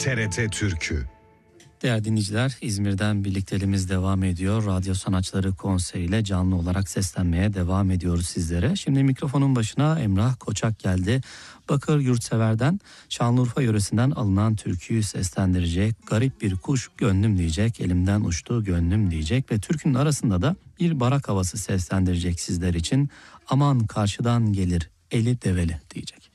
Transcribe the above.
TRT Türkü. Değerli dinleyiciler, İzmir'den birlikteliğimiz devam ediyor. Radyo Sanatçıları Konseyi ile canlı olarak seslenmeye devam ediyoruz sizlere. Şimdi mikrofonun başına Emrah Koçak geldi. Bakır Yurtsever'den Şanlıurfa yöresinden alınan türküyü seslendirecek. Garip bir kuş gönlüm diyecek, elimden uçtu gönlüm diyecek ve türkünün arasında da bir barak havası seslendirecek sizler için. Aman karşıdan gelir eli develi diyecek.